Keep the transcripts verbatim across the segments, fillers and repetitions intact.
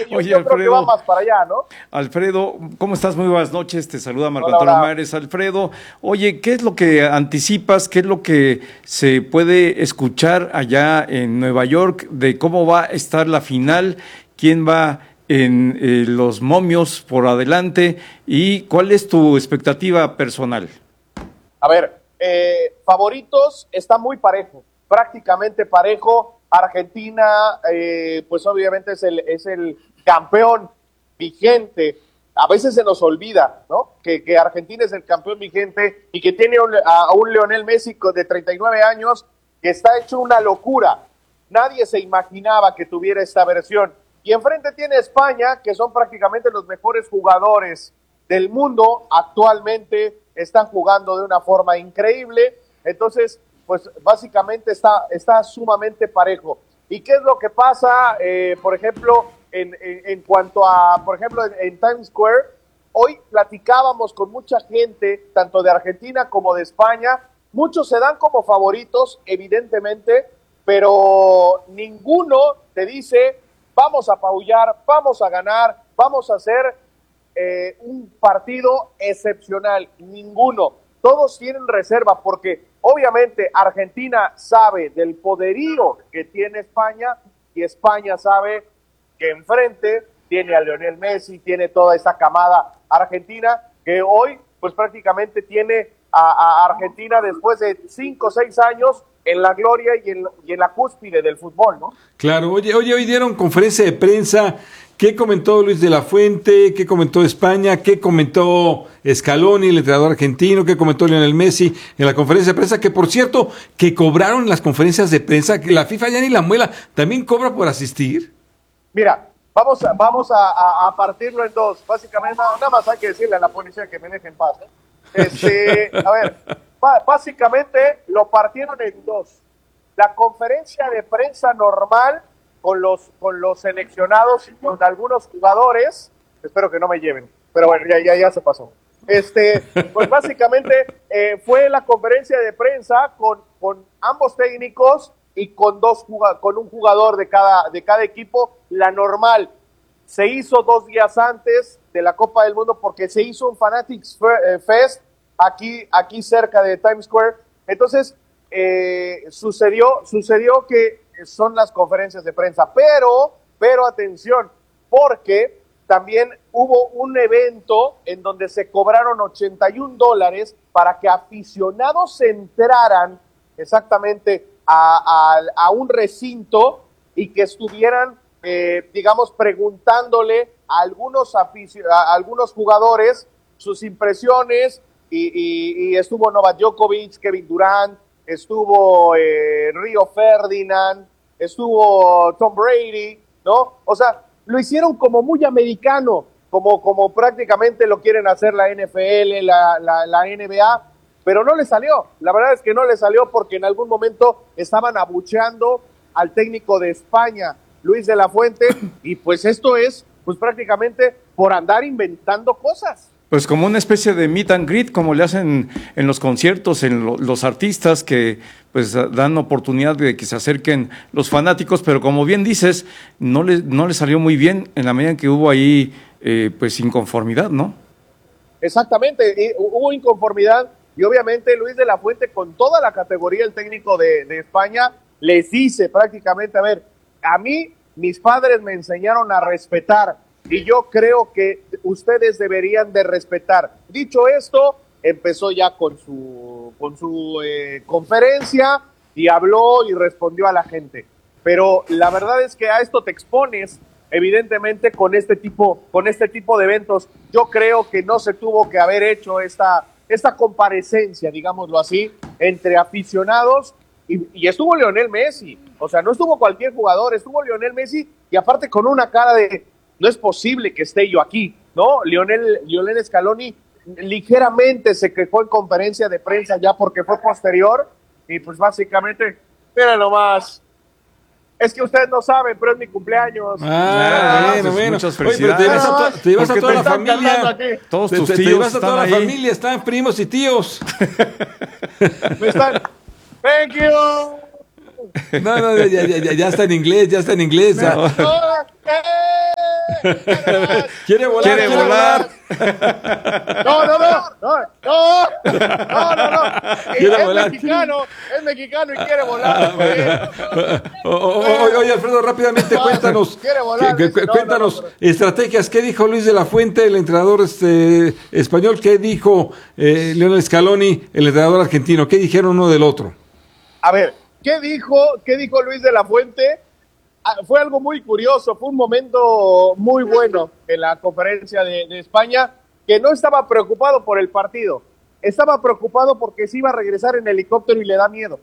yo, Oye, yo creo que va Alfredo, más para allá, ¿no? Alfredo, ¿cómo estás? Muy buenas noches, te saluda Marco Hola, Antonio hola. Mares. Alfredo, oye, ¿qué es lo que anticipas? ¿Qué es lo que se puede escuchar allá en Nueva York de cómo va a estar la final? ¿Quién va en eh, los momios por adelante? ¿Y cuál es tu expectativa personal? A ver, eh, favoritos está muy parejo, prácticamente parejo. Argentina, eh, pues obviamente es el, es el campeón vigente. A veces se nos olvida, ¿no? Que, que Argentina es el campeón vigente y que tiene un, a, a un Lionel Messi de treinta y nueve años que está hecho una locura. Nadie se imaginaba que tuviera esta versión. Y enfrente tiene España, que son prácticamente los mejores jugadores del mundo actualmente, están jugando de una forma increíble. Entonces, pues básicamente está, está sumamente parejo. ¿Y qué es lo que pasa, eh, por ejemplo, en, en, en cuanto a, por ejemplo, en, en Times Square? Hoy platicábamos con mucha gente, tanto de Argentina como de España. Muchos se dan como favoritos, evidentemente, pero ninguno te dice, vamos a apabullar, vamos a ganar, vamos a hacer eh, un partido excepcional. Ninguno. Todos tienen reserva porque obviamente Argentina sabe del poderío que tiene España y España sabe que enfrente tiene a Lionel Messi, tiene toda esta camada argentina que hoy pues prácticamente tiene a, a Argentina después de cinco o seis años en la gloria y en, y en la cúspide del fútbol, ¿no? Claro, oye, oye, hoy dieron conferencia de prensa. ¿Qué comentó Luis de la Fuente? ¿Qué comentó España? ¿Qué comentó Scaloni, el entrenador argentino? ¿Qué comentó Lionel Messi en la conferencia de prensa? Que por cierto, que cobraron las conferencias de prensa, que la FIFA ya ni la muela, ¿también cobra por asistir? Mira, vamos a, vamos a, a, a partirlo en dos. Básicamente, nada, nada más hay que decirle a la policía que me deje en paz, ¿eh? Este, a ver, básicamente lo partieron en dos. La conferencia de prensa normal con los, con los seleccionados y con algunos jugadores, espero que no me lleven, pero bueno, ya, ya, ya se pasó. Este, pues básicamente eh, fue la conferencia de prensa con, con ambos técnicos y con dos con un jugador de cada, de cada equipo. La normal se hizo dos días antes de la Copa del Mundo porque se hizo un Fanatics Fest aquí, aquí cerca de Times Square. Entonces, eh, sucedió, sucedió que son las conferencias de prensa, pero, pero atención, porque también hubo un evento en donde se cobraron ochenta y un dólares para que aficionados entraran exactamente a, a, a un recinto y que estuvieran, eh, digamos, preguntándole a algunos, aficio- a algunos jugadores sus impresiones. Y, y, y estuvo Novak Djokovic, Kevin Durant, estuvo eh, Rio Ferdinand, estuvo Tom Brady, ¿no? O sea, lo hicieron como muy americano, como, como prácticamente lo quieren hacer la N F L, la, la, la N B A, pero no le salió. La verdad es que no le salió porque en algún momento estaban abucheando al técnico de España, Luis de la Fuente, y pues esto es pues prácticamente por andar inventando cosas. Pues como una especie de meet and greet, como le hacen en los conciertos, en lo, los artistas que pues dan oportunidad de que se acerquen los fanáticos, pero como bien dices, no le, no le salió muy bien en la medida en que hubo ahí eh, pues inconformidad, ¿no? Exactamente, y hubo inconformidad y obviamente Luis de la Fuente con toda la categoría, el técnico de, de España, les dice prácticamente, a ver, a mí mis padres me enseñaron a respetar, y yo creo que ustedes deberían de respetar. Dicho esto, empezó ya con su, con su eh, conferencia y habló y respondió a la gente. Pero la verdad es que a esto te expones, evidentemente, con este tipo, con este tipo de eventos. Yo creo que no se tuvo que haber hecho esta, esta comparecencia, digámoslo así, entre aficionados y, y estuvo Lionel Messi. O sea, no estuvo cualquier jugador, estuvo Lionel Messi y aparte con una cara de no es posible que esté yo aquí, ¿no? Lionel, Lionel Scaloni ligeramente se quejó en conferencia de prensa ya porque fue posterior y pues básicamente, mira nomás, es que ustedes no saben, pero es mi cumpleaños. Ah, Ah, bueno, pues bueno. muchas Oye, pero te felicidades. llevas a, to- te llevas a ¿Por qué toda te la están familia. cantando aquí? Todos Te, tus te- te tíos llevas a toda están la ahí. familia, están primos y tíos. Me están, thank you. No, no, ya, ya, ya, ya está en inglés, ya está en inglés. Me- ya. oh, eh. Quiere volar, quiere volar. No, no, no, no, no, no, no, no. Quiere Es volar. mexicano, es mexicano y quiere volar. O- o- o- Oye, Alfredo, rápidamente cuéntanos, Quiere volar, que- que- dice, no, cuéntanos no, no, estrategias. ¿Qué dijo Luis de la Fuente, el entrenador este, español? ¿Qué dijo eh, Lionel Scaloni, el entrenador argentino? ¿Qué dijeron uno del otro? A ver, ¿qué dijo, qué dijo Luis de la Fuente? Ah, fue algo muy curioso, fue un momento muy bueno en la conferencia de, de España, que no estaba preocupado por el partido, estaba preocupado porque se iba a regresar en helicóptero y le da miedo.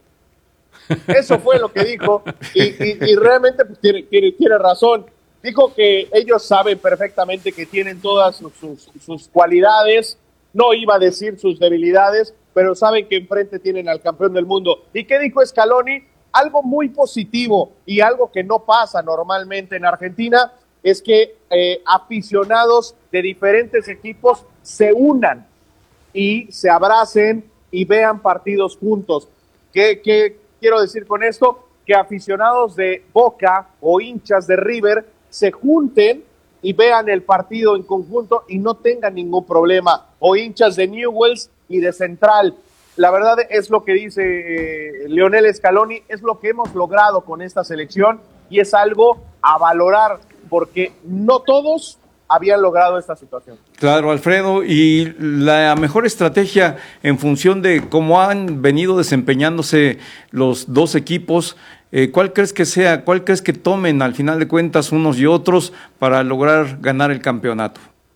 Eso fue lo que dijo, y, y, y realmente pues, tiene, tiene, tiene razón. Dijo que ellos saben perfectamente que tienen todas sus, sus, sus cualidades, no iba a decir sus debilidades, pero saben que enfrente tienen al campeón del mundo. ¿Y qué dijo Scaloni? Algo muy positivo y algo que no pasa normalmente en Argentina es que eh, aficionados de diferentes equipos se unan y se abracen y vean partidos juntos. ¿Qué, qué quiero decir con esto? Que aficionados de Boca o hinchas de River se junten y vean el partido en conjunto y no tengan ningún problema. O hinchas de Newell's y de Central. La verdad es lo que dice eh, Lionel Scaloni, es lo que hemos logrado con esta selección y es algo a valorar porque no todos habían logrado esta situación. Claro, Alfredo, y la mejor estrategia en función de cómo han venido desempeñándose los dos equipos, eh, ¿cuál crees que sea, cuál crees que tomen al final de cuentas unos y otros para lograr ganar el campeonato?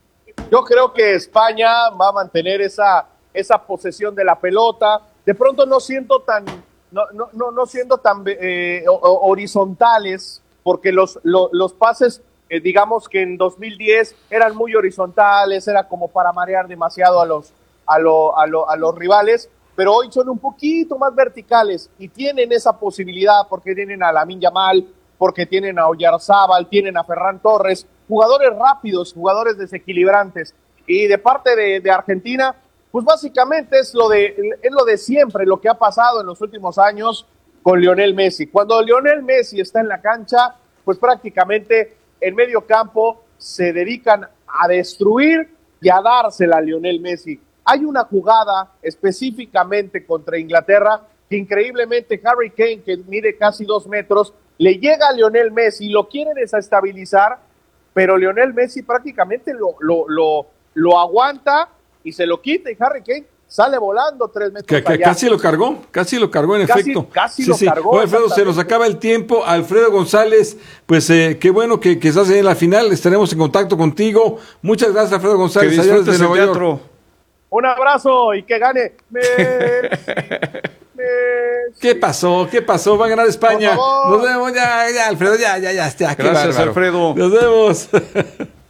Yo creo que España va a mantener esa, esa posesión de la pelota. De pronto no siento tan, no, no, no, no siendo tan eh, horizontales, porque los, los, los pases, eh, digamos que en dos mil diez eran muy horizontales, era como para marear demasiado a los, a, lo, a, lo, a los rivales, pero hoy son un poquito más verticales y tienen esa posibilidad porque tienen a Lamine Yamal, porque tienen a Oyarzábal, tienen a Ferran Torres, jugadores rápidos, jugadores desequilibrantes. Y de parte de, de Argentina, pues básicamente es lo, de, es lo de siempre, lo que ha pasado en los últimos años con Lionel Messi. Cuando Lionel Messi está en la cancha, pues prácticamente en medio campo se dedican a destruir y a dársela a Lionel Messi. Hay una jugada específicamente contra Inglaterra que increíblemente Harry Kane, que mide casi dos metros, le llega a Lionel Messi, lo quiere desestabilizar, pero Lionel Messi prácticamente lo, lo, lo, lo aguanta y se lo quita y Harry Kane sale volando tres metros Que, que allá. casi lo cargó, casi lo cargó en Casi- efecto. casi Sí, lo sí. cargó, Bueno, Alfredo, se nos exactamente. acaba el tiempo. Alfredo González, pues eh, qué bueno que, que estás ahí en la final, estaremos en contacto contigo. Muchas gracias, Alfredo Que González, allá disfrutes desde el Nueva York. teatro. Un abrazo y que gane Messi. Messi. ¿Qué pasó? ¿Qué pasó? Va a ganar España. Por favor. Nos vemos ya, ya, Alfredo, ya, ya, ya, ya. Qué Gracias, bárbaro. Alfredo. Nos vemos.